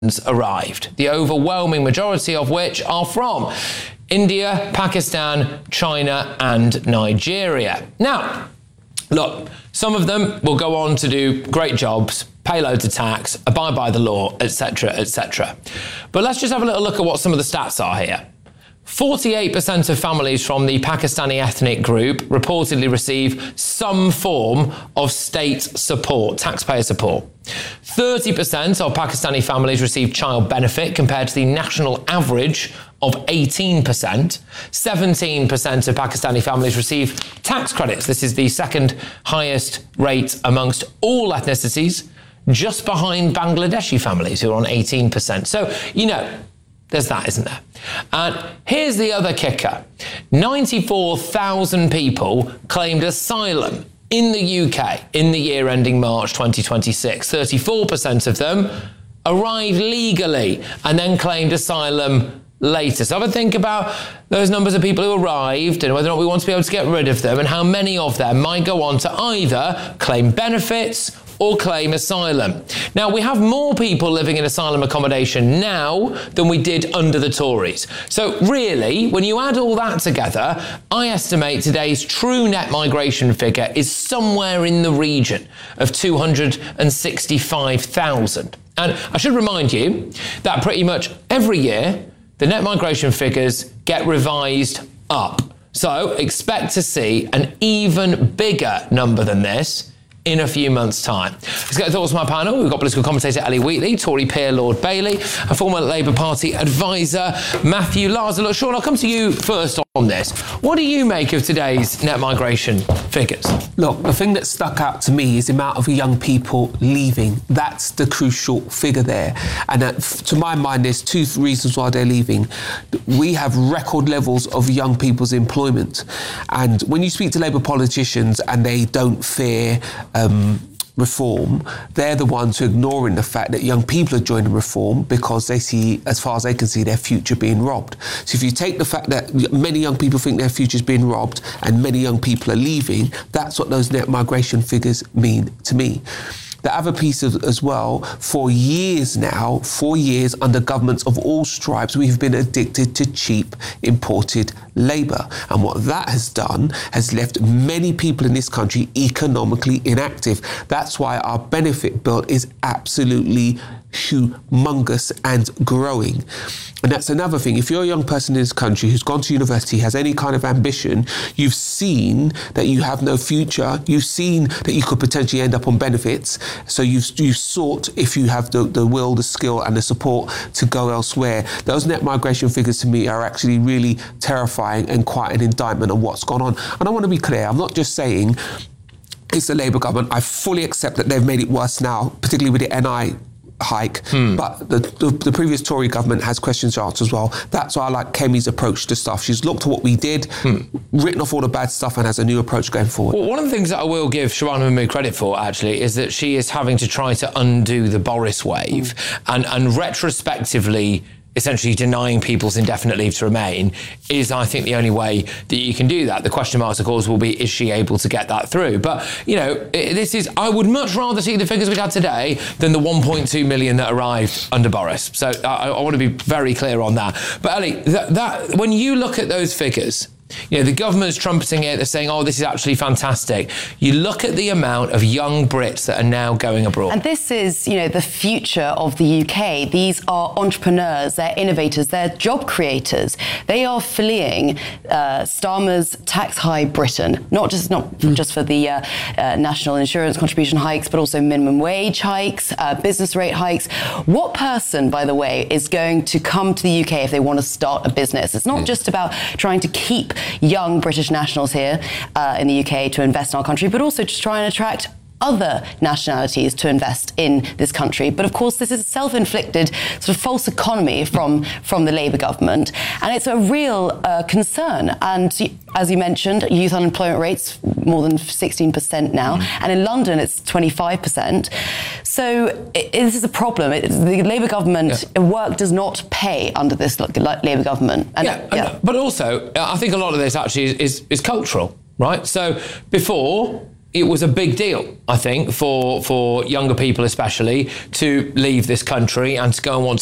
arrived, the overwhelming majority of which are from India, Pakistan, China, and Nigeria. Now, look, some of them will go on to do great jobs, pay loads of tax, abide by the law, etc., etc. But let's just have a little look at what some of the stats are here. 48% of families from the Pakistani ethnic group reportedly receive some form of state support, taxpayer support. 30% of Pakistani families receive child benefit compared to the national average of 18%. 17% of Pakistani families receive tax credits. This is the second highest rate amongst all ethnicities, just behind Bangladeshi families who are on 18%. So, there's that, isn't there? And here's the other kicker. 94,000 people claimed asylum in the UK in the year ending March 2026. 34% of them arrived legally and then claimed asylum later. So have a think about those numbers of people who arrived and whether or not we want to be able to get rid of them and how many of them might go on to either claim benefits or claim asylum. Now, we have more people living in asylum accommodation now than we did under the Tories. So really, when you add all that together, I estimate today's true net migration figure is somewhere in the region of 265,000. And I should remind you that pretty much every year, the net migration figures get revised up. So expect to see an even bigger number than this in a few months' time. Let's get the thoughts from my panel. We've got political commentator Ellie Wheatley, Tory peer Lord Bailey, and former Labour Party advisor Matthew Larser. Look, Sean, I'll come to you first on this. What do you make of today's net migration figures? Look, the thing that stuck out to me is the amount of young people leaving. That's the crucial figure there. And to my mind, there's two reasons why they're leaving. We have record levels of young people's employment. And when you speak to Labour politicians and they don't fear reform, they're the ones who are ignoring the fact that young people are joining reform because they see, as far as they can see, their future being robbed. So if you take the fact that many young people think their future is being robbed and many young people are leaving, that's what those net migration figures mean to me. The other piece as well, for years now, 4 years under governments of all stripes, we've been addicted to cheap imported labour. And what that has done has left many people in this country economically inactive. That's why our benefit bill is absolutely humongous and growing. And that's another thing. If you're a young person in this country who's gone to university, has any kind of ambition, you've seen that you have no future. You've seen that you could potentially end up on benefits. So you've sought, if you have the will, the skill and the support, to go elsewhere. Those net migration figures to me are actually really terrifying and quite an indictment of what's gone on. And I want to be clear, I'm not just saying it's the Labour government. I fully accept that they've made it worse now, particularly with the NI hike, but the previous Tory government has questions to answer as well. That's why I like Kemi's approach to stuff. She's looked at what we did, written off all the bad stuff and has a new approach going forward. Well, one of the things that I will give Shabana Mahmood credit for, actually, is that she is having to try to undo the Boris wave and retrospectively essentially denying people's indefinite leave to remain is, I think, the only way that you can do that. The question marks, of course, will be, is she able to get that through? But, I would much rather see the figures we had today than the 1.2 million that arrived under Boris. So I want to be very clear on that. But Ellie, that when you look at those figures, the government's trumpeting it, they're saying, oh, this is actually fantastic. You look at the amount of young Brits that are now going abroad. And this is, the future of the UK. These are entrepreneurs, they're innovators, they're job creators. They are fleeing Starmer's tax high Britain, not just for the national insurance contribution hikes, but also minimum wage hikes, business rate hikes. What person, by the way, is going to come to the UK if they want to start a business? It's not just about trying to keep young British nationals here in the UK to invest in our country, but also to try and attract other nationalities to invest in this country. But of course, this is a self-inflicted sort of false economy from the Labour government. And it's a real concern. And as you mentioned, youth unemployment rates more than 16% now. And in London, it's 25%. So this is a problem. The Labour government, work does not pay under this Labour government. But also, I think a lot of this actually is cultural, right? So before, it was a big deal, I think, for younger people especially, to leave this country and to go and want